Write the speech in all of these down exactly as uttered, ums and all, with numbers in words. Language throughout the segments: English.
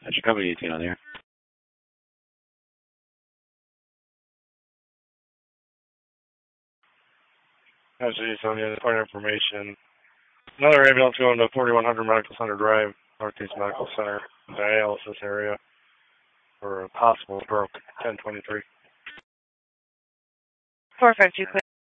That's your company eighteen on there. That's just on the point of information. Another ambulance going to forty-one hundred Medical Center Drive, Northeast Medical Center, dialysis area, for a possible stroke, ten twenty-three. four five two, clear.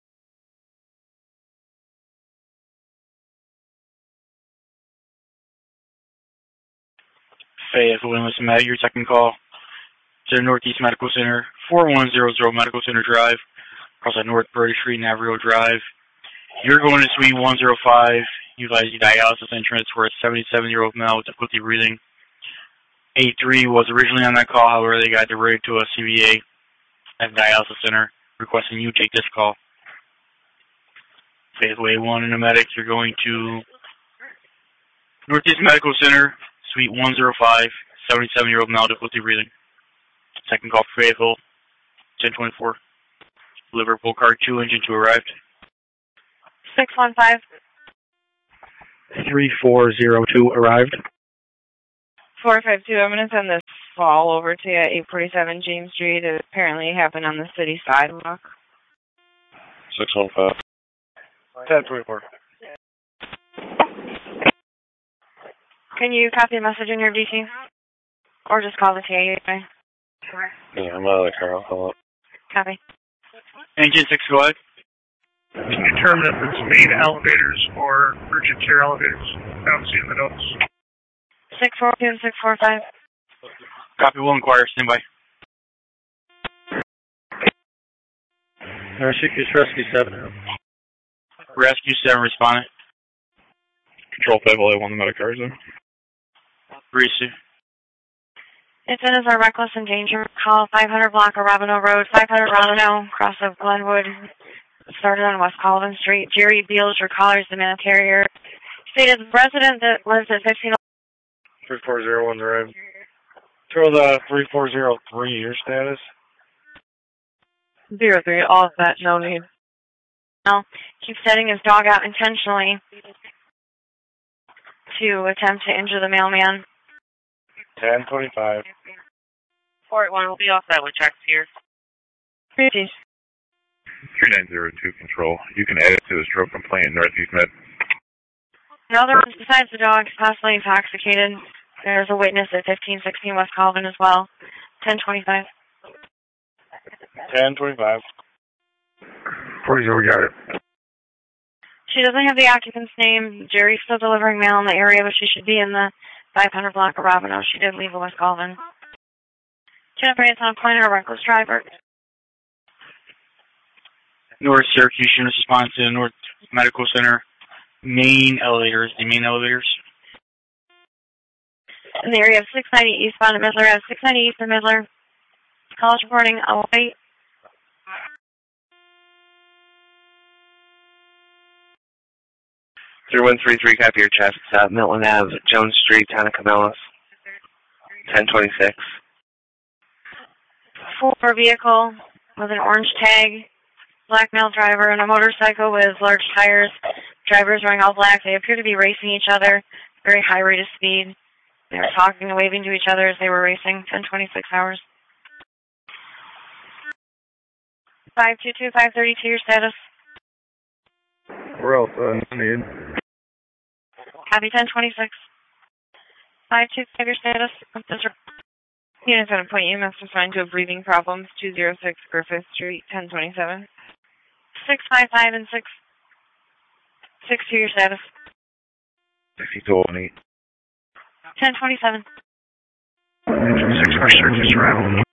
Fayetteville, listen, Matt, your second call to the Northeast Medical Center, forty-one hundred Medical Center Drive, across on North Prairie Street and Averill Drive. You're going to suite one oh five, utilizing dialysis entrance for a seventy-seven-year-old male with difficulty breathing. A three was originally on that call, however, they got diverted to a C V A at the dialysis center, requesting you take this call. Fayetteville A one and a medic, you're going to Northeast Medical Center, suite one oh five, seventy-seven-year-old male, difficulty breathing. Second call for Fayetteville, ten twenty-four. Liverpool car two, engine two arrived. six one five. three four zero two arrived. four five two, I'm going to send this call over to you at eight forty-seven James Street. It apparently happened on the city sidewalk. six one five. ten twenty-four. Can you copy the message in your D C? Or just call the T A A? Sure. Yeah, I'm out of the car. I'll call up. Copy. Engine six, go ahead. Can you determine if it's main elevators or urgent care elevators? I don't see in the notes. six four two, six four five. Copy, will inquire, stand by. Rescue Rescue seven. Rescue seven, respondent. Control Fayetteville A one, the medic cars there. Receive. It's in as a reckless endangerment call, five hundred block of Robino Road, five hundred Robino, cross of Glenwood, started on West Colvin Street. Jerry Beals, your caller is the man carrier. Stated resident that lives at fifteen. three four zero one arrived. Throw the three four zero three, your status? Zero three, all of that, no need. No, keep setting his dog out intentionally to attempt to injure the mailman. ten twenty-five. four eight one will be off that with checks here. Please. three nine zero two, control. You can add it to the stroke complaint in Northeast Med. Another one besides the dog is possibly intoxicated. There's a witness at fifteen sixteen West Colvin as well. ten twenty-five. ten twenty-five. forty zero, we got it. She doesn't have the occupant's name. Jerry's still delivering mail in the area, but she should be in the five hundred block of Robino. She did leave West Colvin. Jennifer is on point, a reckless driver. North Syracuse units respond to the North Medical Center. Main elevators, the main elevators. In the area of six ninety eastbound at Midler, at six ninety east of Midler. College reporting, I'll wait. three one three three, copy your traffic stop. Milton Avenue, Jones Street, Town of Cabela's. ten twenty-six. Full vehicle with an orange tag. Black male driver and a motorcycle with large tires. Drivers wearing all black. They appear to be racing each other. Very high rate of speed. They were talking and waving to each other as they were racing. ten twenty-six hours. five two two, five three two, your status. Where else? Uh, need. Copy ten twenty-six. five two five, your status. Units on a point you must respond to a breathing problems. two oh six Griffith Street, ten twenty-seven. six five five and six six two, your status. sixty-two oh eight. ten twenty-seven. Engine six for surface arrival.